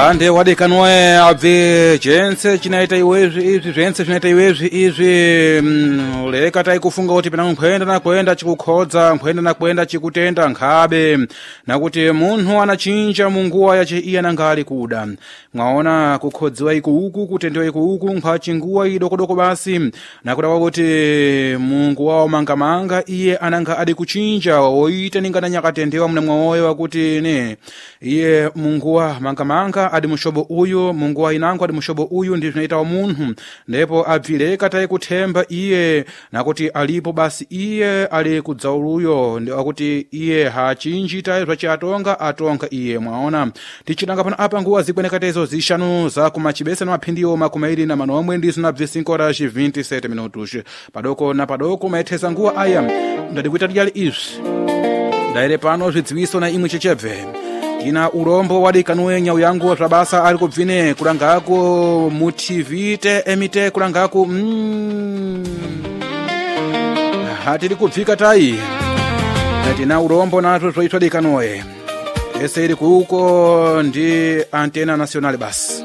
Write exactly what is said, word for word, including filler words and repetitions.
ande wadekanoe abve jense chinaita iwezvi izvi zvense zvinaita iwezvi izvi mm, leka tai kufunga kuti pena nkwenda na kwenda chikukhodza nkwenda na kwenda chikutenda nkhabe nakuti munhu anachinja munguwa yache iye anangali kuda mwaona kukhodziwa ikuuku kutendewa ikuuku nkhachi nguwa idokodoko basi nakuda kuti mungu wao mangamanga iye ananga adi kuchinja oita ningana nyakatendewa mna mwoyo wakuti ne iye mungu wa mangamanga adi mushobo uyu mungu wa inango adi mushobo uyu ndi zvinaita wa munhu ndipo abvileka tai kuthemba iye nakuti alipo basi iye ali kudzauluyo ndakuti iye hachinji tai zvachi atonga atonga iye mwaona tichitanga pano apa nguwa zikwenekatezo zishanu za kumachibesa na maphindiwo makumairi na manomwe ndi zinabve cinco horas e vinte e sete minutos padoko na padoko maethesa nguwa aya ndadikuita dyali izvi ndaire pano zvidziwiso na imwe chechebve tina urombo wadikanuwe nyau yangu zvabasa ari kubvine kulangako mu T V te emite kulangako mm, hatiri kubvika tai tina urombo nazvo zvoitwa dikanuwe ese iri kuuko ndi Antena Nacional basi